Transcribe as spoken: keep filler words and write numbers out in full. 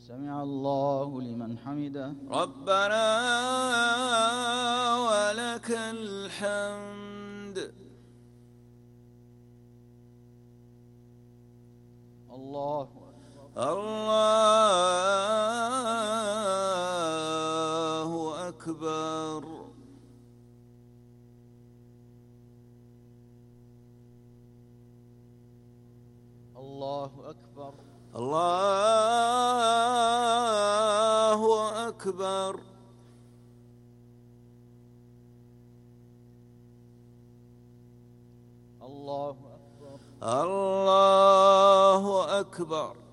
سمع الله لمن حمده. ربنا ولك الحمد. الله الله أكبر. الله أكبر. الله أكبر. الله أكبر. الله أكبر.